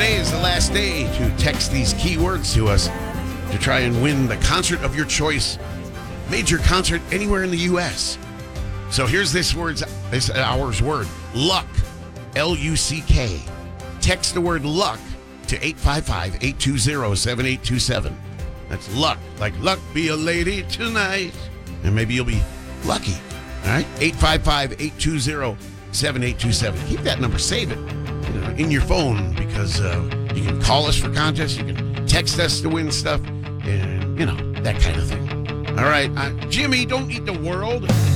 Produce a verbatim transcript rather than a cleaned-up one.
Today is the last day to text these keywords to us to try and win the concert of your choice, major concert anywhere in the U S. So here's this word's this hour's word, luck, L U C K. Text the word luck to eight five five, eight two zero, seven eight two seven. That's luck, like luck be a lady tonight. And maybe you'll be lucky. All right, eight five five, eight two zero, seven eight two seven. Keep that number, save it you know, in your phone because uh, you can call us for contests, you can text us to win stuff, and, you know, that kind of thing. All right, uh, Jimmy, don't eat the world.